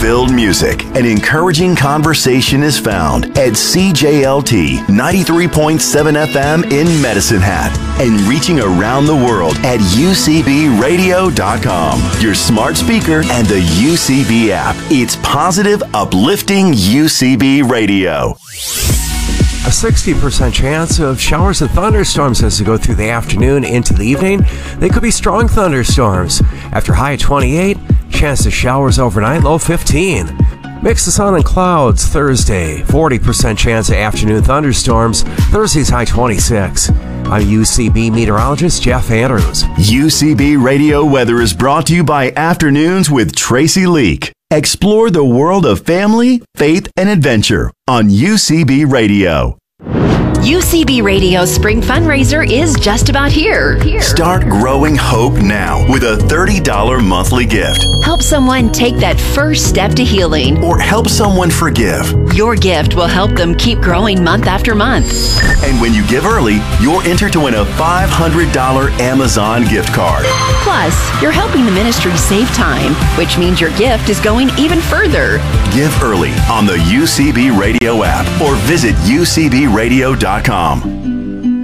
hope-filled music and encouraging conversation is found at CJLT 93.7 FM in Medicine Hat and reaching around the world at UCBradio.com, your smart speaker and the UCB app. It's positive, uplifting UCB Radio. A 60% chance of showers and thunderstorms as we go through the afternoon into the evening. They could be strong thunderstorms. After high 28, chance of showers overnight, low 15. Mix of sun and clouds Thursday. 40% chance of afternoon thunderstorms. Thursday's high 26. I'm UCB meteorologist Jeff Andrews. UCB Radio weather is brought to you by Afternoons with Tracy Leak. Explore the world of family, faith, and adventure on UCB Radio. UCB Radio's spring fundraiser is just about here. Start growing hope now with a $30 monthly gift. Help someone take that first step to healing. Or help someone forgive. Your gift will help them keep growing month after month. And when you give early, you're entered to win a $500 Amazon gift card. Plus, you're helping the ministry save time, which means your gift is going even further. Give early on the UCB Radio app or visit UCBradio.com.